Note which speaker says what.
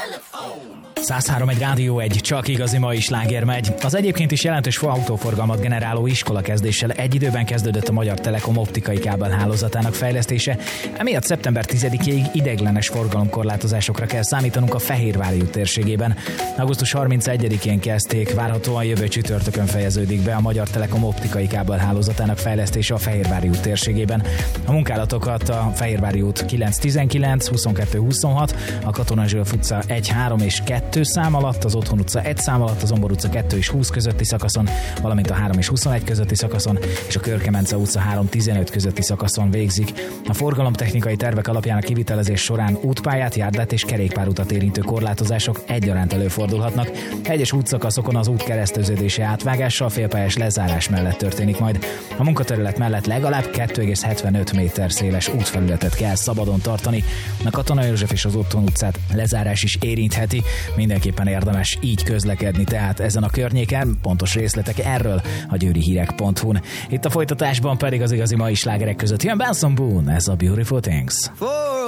Speaker 1: 103 egy rádió, egy csak igazi mai sláger megy. Az egyébként is jelentős autóforgalmat generáló iskolakezdéssel egy időben kezdődött a Magyar Telekom optikai kábelhálózatának fejlesztése, emiatt szeptember 10-ig ideiglenes forgalomkorlátozásokra kell számítanunk a Fehérvári út térségében. Augusztus 31-én kezdték, várhatóan jövő csütörtökön fejeződik be a Magyar Telekom optikai kábelhálózatának fejlesztése a Fehérvári út térségében. A munkálatokat a Fehérvári út 9-19, 22-26, a Katona Zsülf utca 1-3 és 2 szám alatt, az Otthon utca 1 szám alatt, az Zombor utca 2 és 20 közötti szakaszon, valamint a 3 és 21 közötti szakaszon, és a Körkemence utca 3-15 közötti szakaszon végzik. A forgalomtechnikai tervek alapján a kivitelezés során útpályát, járdát és kerékpárutat érintő korlátozások egyaránt előfordulhatnak. Egyes útszakaszokon az út kereszteződése átvágással félpályás lezárás mellett történik majd. A munkaterület mellett legalább 2,75 méter széles útfelületet kell szabadon tartani. A Katona József és az Otthon utcát lezárás is érintheti. Mindenképpen érdemes így közlekedni tehát ezen a környéken. Pontos részletek erről a győrihírek.hu-n. Itt a folytatásban pedig az igazi mai slágerek között jön Benson Boone, ez a Beautiful Things.